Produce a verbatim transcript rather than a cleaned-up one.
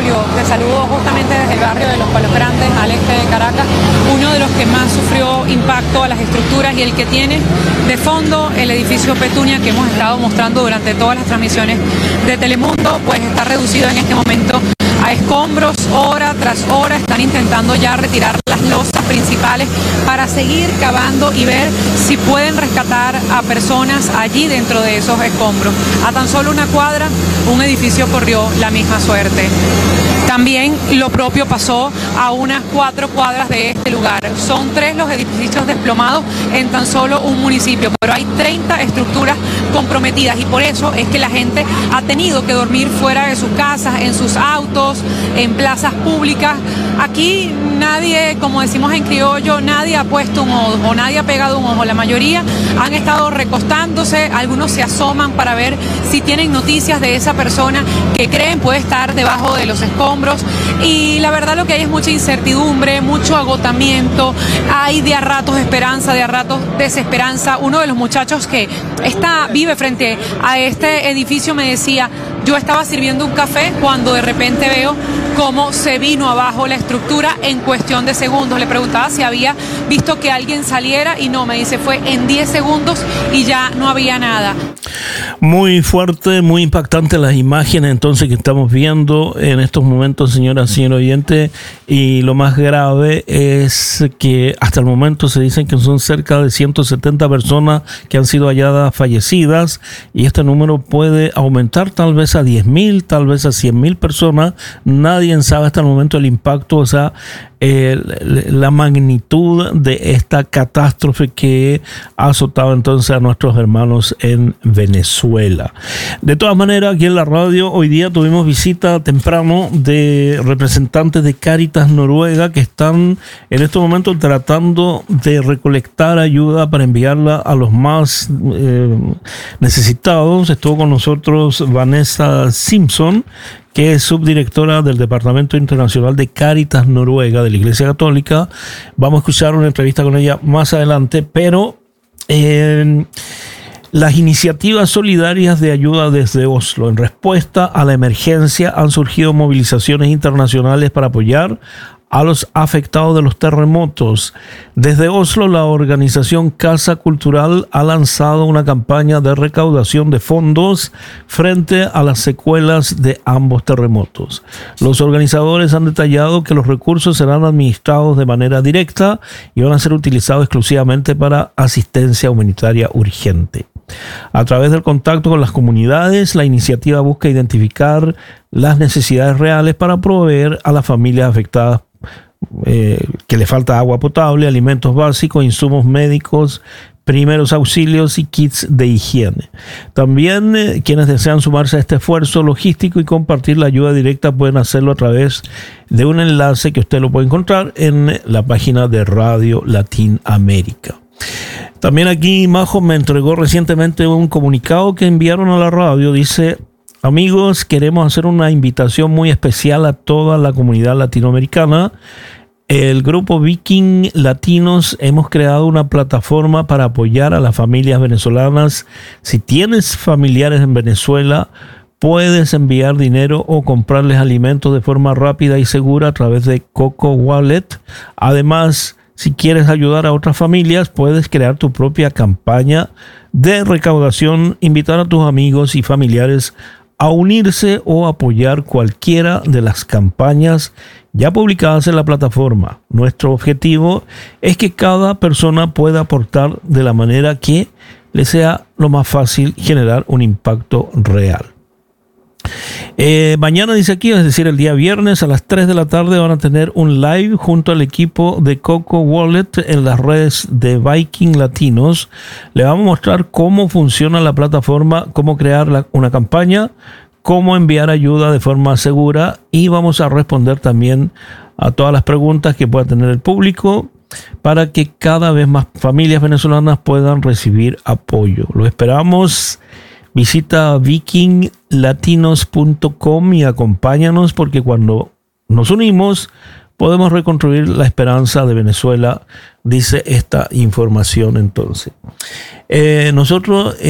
Julio, te saludo justamente desde el barrio de Los Palos Grandes, al este de Caracas, uno de los que más sufrió impacto a las estructuras y el que tiene de fondo el edificio Petunia que hemos estado mostrando durante todas las transmisiones de Telemundo, pues está reducido en este momento a escombros. Hora tras hora están intentando ya retirar las losas principales para seguir cavando y ver si pueden rescatar a personas allí dentro de esos escombros. A tan solo una cuadra, un edificio corrió la misma suerte. También lo propio pasó a unas cuatro cuadras de este lugar. Son tres los edificios desplomados en tan solo un municipio, pero hay treinta estructuras comprometidas y por eso es que la gente ha tenido que dormir fuera de sus casas, en sus autos, en plazas públicas. Aquí nadie, como decimos en criollo, nadie ha puesto un ojo, nadie ha pegado un ojo. La mayoría han estado recostándose, algunos se asoman para ver si tienen noticias de esa persona que creen puede estar debajo de los escombros. Y la verdad lo que hay es mucha incertidumbre, mucho agotamiento, hay de a ratos esperanza, de a ratos desesperanza. Uno de los muchachos que está, vive frente a este edificio me decía, yo estaba sirviendo un café cuando de repente veo cómo se vino abajo la estructura en cuestión de segundos. Le preguntaba si había visto que alguien saliera y no, me dice, fue en diez segundos y ya no había nada. Muy fuerte, muy impactante las imágenes entonces que estamos viendo en estos momentos, señora, señor oyente, y lo más grave es que hasta el momento se dicen que son cerca de ciento setenta personas que han sido halladas fallecidas y este número puede aumentar tal vez a diez mil, tal vez a cien mil personas. Nadie sabe hasta el momento el impacto, o sea, eh, la magnitud de esta catástrofe que ha azotado entonces a nuestros hermanos en Venezuela. De todas maneras, aquí en la radio hoy día tuvimos visita temprano de representantes de Cáritas Noruega que están en estos momentos tratando de recolectar ayuda para enviarla a los más eh, necesitados. Estuvo con nosotros Vanessa Simpson, que es subdirectora del Departamento Internacional de Cáritas Noruega de la Iglesia Católica. Vamos a escuchar una entrevista con ella más adelante, pero eh, las iniciativas solidarias de ayuda desde Oslo. En respuesta a la emergencia han surgido movilizaciones internacionales para apoyar a los afectados de los terremotos. Desde Oslo, la organización Casa Cultural ha lanzado una campaña de recaudación de fondos frente a las secuelas de ambos terremotos. Los organizadores han detallado que los recursos serán administrados de manera directa y van a ser utilizados exclusivamente para asistencia humanitaria urgente. A través del contacto con las comunidades, la iniciativa busca identificar las necesidades reales para proveer a las familias afectadas Eh, que le falta agua potable, alimentos básicos, insumos médicos, primeros auxilios y kits de higiene. También eh, quienes desean sumarse a este esfuerzo logístico y compartir la ayuda directa pueden hacerlo a través de un enlace que usted lo puede encontrar en la página de Radio Latinoamérica. También aquí Majo me entregó recientemente un comunicado que enviaron a la radio. Dice: amigos, queremos hacer una invitación muy especial a toda la comunidad latinoamericana. El grupo Viking Latinos hemos creado una plataforma para apoyar a las familias venezolanas. Si tienes familiares en Venezuela, puedes enviar dinero o comprarles alimentos de forma rápida y segura a través de Coco Wallet. Además, si quieres ayudar a otras familias, puedes crear tu propia campaña de recaudación, invitar a tus amigos y familiares a unirse o apoyar cualquiera de las campañas ya publicadas en la plataforma. Nuestro objetivo es que cada persona pueda aportar de la manera que le sea lo más fácil generar un impacto real. Eh, mañana, dice aquí, es decir, el día viernes a las tres de la tarde van a tener un live junto al equipo de Coco Wallet en las redes de Viking Latinos. Le vamos a mostrar cómo funciona la plataforma, cómo crear la, una campaña, cómo enviar ayuda de forma segura y vamos a responder también a todas las preguntas que pueda tener el público para que cada vez más familias venezolanas puedan recibir apoyo. Lo esperamos. Visita viking latinos punto com y acompáñanos, porque cuando nos unimos podemos reconstruir la esperanza de Venezuela, dice esta información entonces. Eh, nosotros...